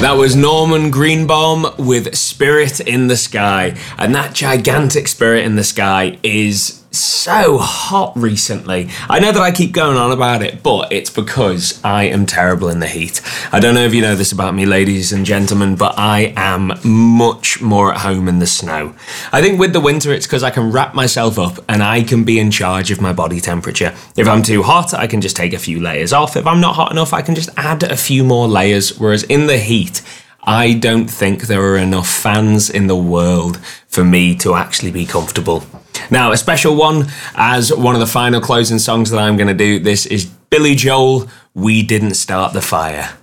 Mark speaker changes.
Speaker 1: That was Norman Greenbaum with Spirit in the Sky. And that gigantic Spirit in the Sky is so hot recently. I know that I keep going on about it, but it's because I am terrible in the heat. I don't know if you know this about me, ladies and gentlemen, but I am much more at home in the snow. I think with the winter, it's because I can wrap myself up and I can be in charge of my body temperature. If I'm too hot, I can just take a few layers off. If I'm not hot enough, I can just add a few more layers. Whereas in the heat, I don't think there are enough fans in the world for me to actually be comfortable. Now, a special one as one of the final closing songs that I'm going to do. This is Billy Joel, We Didn't Start the Fire.